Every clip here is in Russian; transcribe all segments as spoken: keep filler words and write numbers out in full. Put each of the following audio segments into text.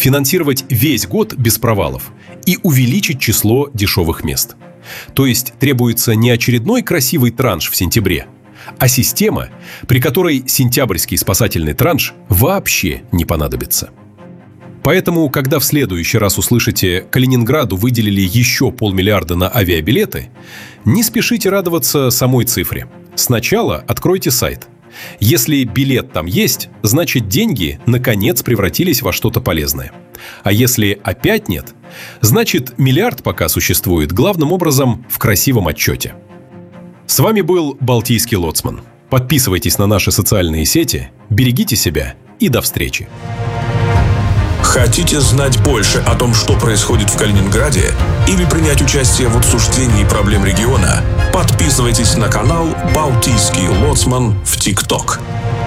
финансировать весь год без провалов и увеличить число дешевых мест. То есть требуется не очередной красивый транш в сентябре, а система, при которой сентябрьский спасательный транш вообще не понадобится. Поэтому, когда в следующий раз услышите «Калининграду выделили еще полмиллиарда на авиабилеты», не спешите радоваться самой цифре. Сначала откройте сайт. Если билет там есть, значит деньги наконец превратились во что-то полезное. А если опять нет, значит миллиард пока существует главным образом в красивом отчете. С вами был Балтийский лоцман. Подписывайтесь на наши социальные сети, берегите себя и до встречи. Хотите знать больше о том, что происходит в Калининграде, или принять участие в обсуждении проблем региона? Подписывайтесь на канал «Балтийский лоцман» в ТикТок.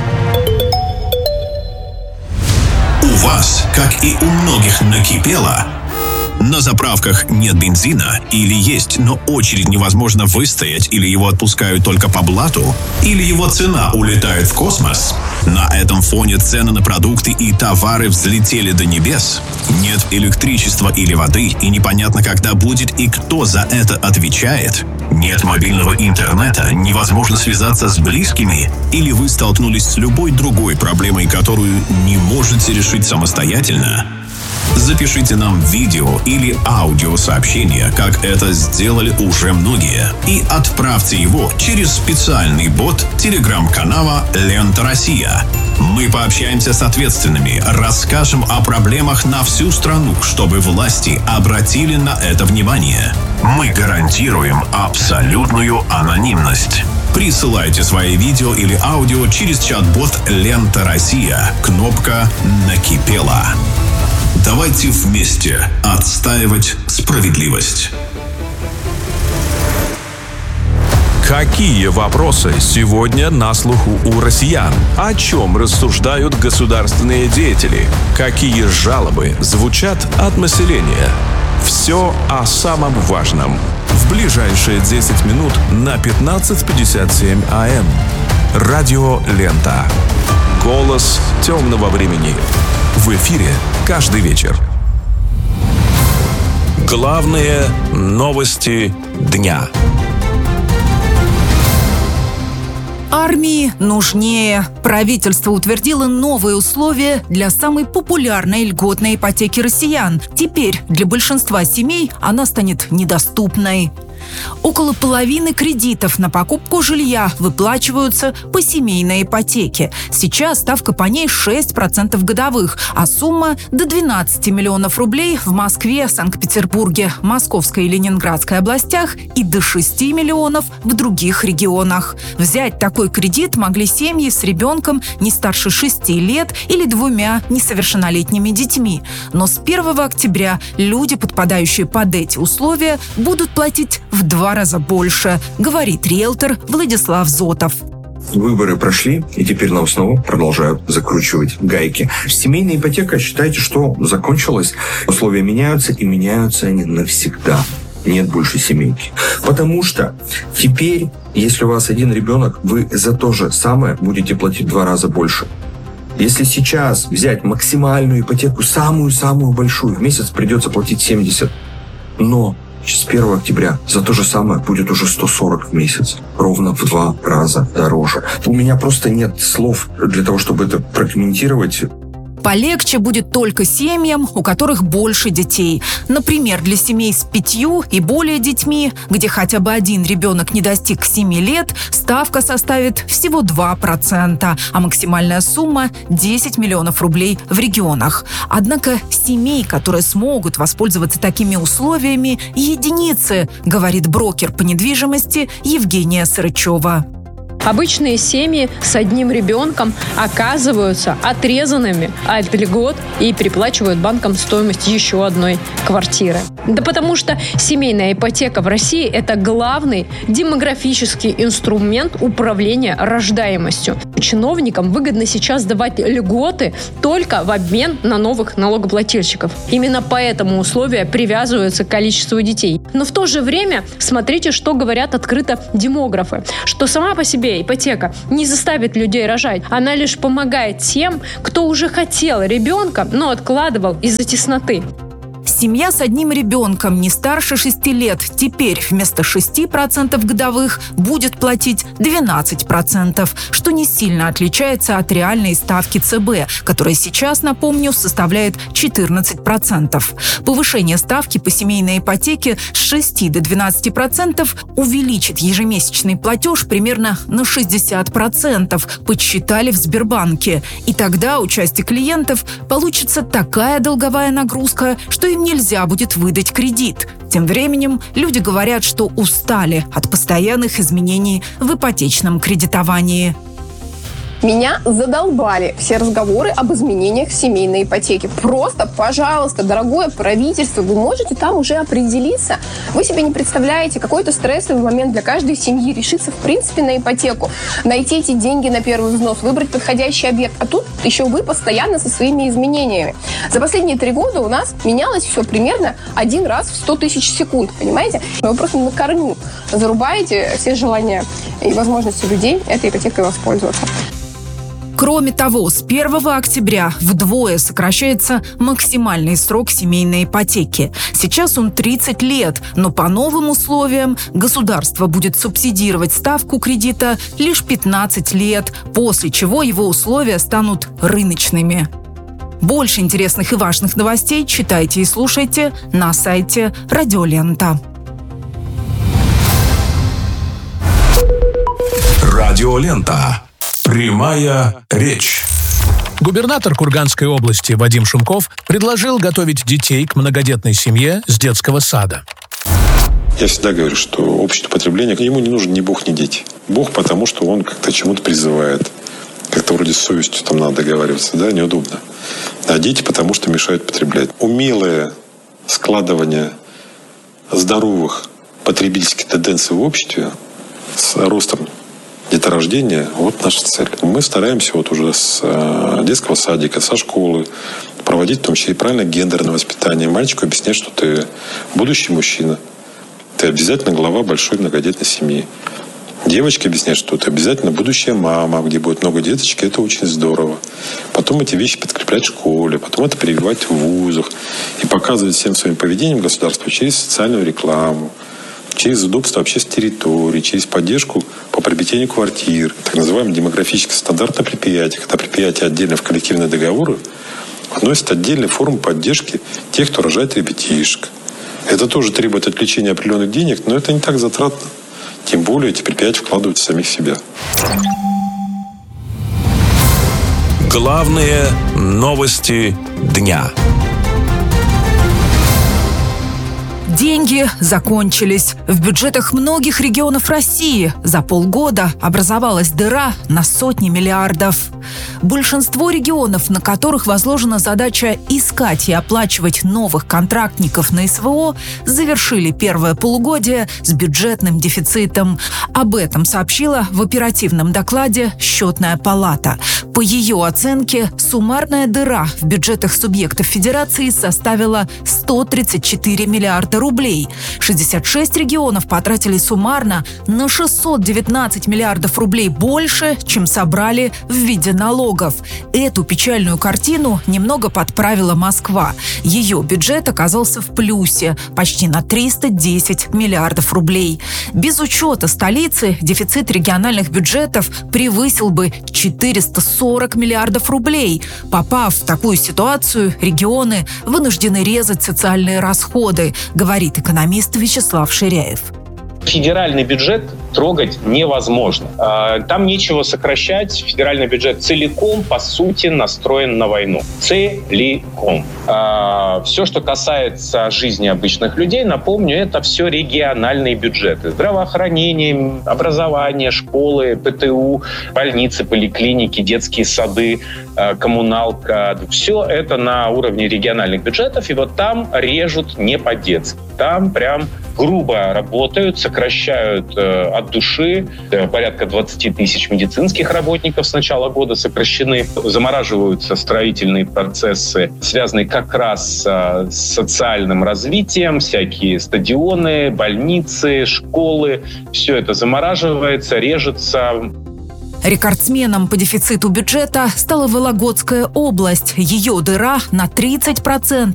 У вас, как и у многих, накипело? На заправках нет бензина или есть, но очередь невозможно выстоять, или его отпускают только по блату, или его цена улетает в космос? На этом фоне цены на продукты и товары взлетели до небес. Нет электричества или воды, и непонятно, когда будет и кто за это отвечает. Нет мобильного интернета, невозможно связаться с близкими, или вы столкнулись с любой другой проблемой, которую не можете решить самостоятельно? Запишите нам видео или аудиосообщение, как это сделали уже многие, и отправьте его через специальный бот телеграм-канала «Лента Россия». Мы пообщаемся с ответственными, расскажем о проблемах на всю страну, чтобы власти обратили на это внимание. Мы гарантируем абсолютную анонимность. Присылайте свои видео или аудио через чат-бот «Лента Россия». Кнопка «Накипело». Давайте вместе отстаивать справедливость. Какие вопросы сегодня на слуху у россиян? О чем рассуждают государственные деятели? Какие жалобы звучат от населения? Все о самом важном. В ближайшие десять минут на пятнадцать пятьдесят семь АМ. Радио «Лента». Голос темного времени. В эфире каждый вечер. Главные новости дня. Армии нужнее. Правительство утвердило новые условия для самой популярной льготной ипотеки россиян. Теперь для большинства семей она станет недоступной. Около половины кредитов на покупку жилья выплачиваются по семейной ипотеке. Сейчас ставка по ней шесть процентов годовых, а сумма до двенадцати миллионов рублей в Москве, Санкт-Петербурге, Московской и Ленинградской областях и до шести миллионов в других регионах. Взять такой кредит могли семьи с ребенком не старше шести лет или двумя несовершеннолетними детьми. Но с первого октября люди, подпадающие под эти условия, будут платить в два раза больше, говорит риэлтор Владислав Зотов. Выборы прошли, и теперь нам снова продолжают закручивать гайки. Семейная ипотека, считайте, что закончилась. Условия меняются, и меняются они навсегда. Нет больше семейки. Потому что теперь, если у вас один ребенок, вы за то же самое будете платить в два раза больше. Если сейчас взять максимальную ипотеку, самую-самую большую, в месяц придется платить семьдесят. Но с первого октября за то же самое будет уже сто сорок в месяц. Ровно в два раза дороже. У меня просто нет слов для того, чтобы это прокомментировать. Полегче будет только семьям, у которых больше детей. Например, для семей с пятью и более детьми, где хотя бы один ребенок не достиг семи лет, ставка составит всего два процента, а максимальная сумма – десять миллионов рублей в регионах. Однако семей, которые смогут воспользоваться такими условиями, единицы, говорит брокер по недвижимости Евгения Сырычева. Обычные семьи с одним ребенком оказываются отрезанными от льгот и переплачивают банкам стоимость еще одной квартиры. Да потому что семейная ипотека в России – это главный демографический инструмент управления рождаемостью. Чиновникам выгодно сейчас давать льготы только в обмен на новых налогоплательщиков. Именно поэтому условия привязываются к количеству детей. Но в то же время смотрите, что говорят открыто демографы, что сама по себе условие ипотека не заставит людей рожать. Она лишь помогает тем, кто уже хотел ребенка, но откладывал из-за тесноты. Семья с одним ребенком не старше шести лет теперь вместо шести процентов годовых будет платить двенадцать процентов, что не сильно отличается от реальной ставки ЦБ, которая сейчас, напомню, составляет четырнадцать процентов. Повышение ставки по семейной ипотеке с шести до двенадцати процентов увеличит ежемесячный платеж примерно на шестьдесят процентов, подсчитали в Сбербанке. И тогда у части клиентов получится такая долговая нагрузка, что им нельзя будет выдать кредит. Тем временем люди говорят, что устали от постоянных изменений в ипотечном кредитовании. Меня задолбали все разговоры об изменениях семейной ипотеки. Просто, пожалуйста, дорогое правительство, вы можете там уже определиться. Вы себе не представляете, какой это стрессовый момент для каждой семьи решиться в принципе на ипотеку, найти эти деньги на первый взнос, выбрать подходящий объект. А тут еще вы постоянно со своими изменениями. За последние три года у нас менялось все примерно один раз в сто тысяч секунд, понимаете? Вы просто на корню зарубаете все желания и возможности людей этой ипотекой воспользоваться. Кроме того, с первого октября вдвое сокращается максимальный срок семейной ипотеки. Сейчас он тридцать лет, но по новым условиям государство будет субсидировать ставку кредита лишь пятнадцать лет, после чего его условия станут рыночными. Больше интересных и важных новостей читайте и слушайте на сайте Радиолента. Радиолента. Прямая речь. Губернатор Курганской области Вадим Шумков предложил готовить детей к многодетной семье с детского сада. Я всегда говорю, что общество потребления, ему не нужен ни Бог, ни дети. Бог, потому что он как-то чему-то призывает. Как-то вроде с совестью там надо договариваться, да, неудобно. А дети, потому что мешают потреблять. Умелое складывание здоровых потребительских тенденций в обществе с ростом деторождения – вот наша цель. Мы стараемся вот уже с детского садика, со школы проводить в том числе и правильно гендерное воспитание. Мальчику объяснять, что ты будущий мужчина. Ты обязательно глава большой многодетной семьи. Девочке объяснять, что ты обязательно будущая мама, где будет много деточек, это очень здорово. Потом эти вещи подкреплять в школе, потом это прививать в вузах и показывать всем своим поведением государства через социальную рекламу, через удобство общественной территории, через поддержку по приобретению квартир, так называемый демографический стандарт на предприятиях. Когда предприятие отдельно в коллективные договоры вносит отдельные формы поддержки тех, кто рожает ребятишек. Это тоже требует отвлечения определенных денег, но это не так затратно. Тем более эти предприятия вкладывают в самих себя. Главные новости дня. Деньги закончились. В бюджетах многих регионов России за полгода образовалась дыра на сотни миллиардов. Большинство регионов, на которых возложена задача искать и оплачивать новых контрактников на СВО, завершили первое полугодие с бюджетным дефицитом. Об этом сообщила в оперативном докладе Счетная палата. По ее оценке, суммарная дыра в бюджетах субъектов Федерации составила сто тридцать четыре миллиарда рублей. шестьдесят шесть регионов потратили суммарно на шестьсот девятнадцать миллиардов рублей больше, чем собрали в виде налогов. Эту печальную картину немного подправила Москва. Ее бюджет оказался в плюсе почти на триста десять миллиардов рублей. Без учета столицы дефицит региональных бюджетов превысил бы четыреста сорок миллиардов рублей. Попав в такую ситуацию, регионы вынуждены резать социальные расходы, говорит экономист Вячеслав Ширяев. Федеральный бюджет трогать невозможно. Там нечего сокращать. Федеральный бюджет целиком, по сути, настроен на войну. Целиком. Все, что касается жизни обычных людей, напомню, это все региональные бюджеты. Здравоохранение, образование, школы, ПТУ, больницы, поликлиники, детские сады, коммуналка. Все это на уровне региональных бюджетов. И вот там режут не по-детски. Там прям грубо работают, сокращают э, от души. Э, порядка двадцать тысяч медицинских работников с начала года сокращены. Замораживаются строительные процессы, связанные как раз э, с социальным развитием. Всякие стадионы, больницы, школы. Все это замораживается, режется. Рекордсменом по дефициту бюджета стала Вологодская область. Ее дыра на тридцать процентов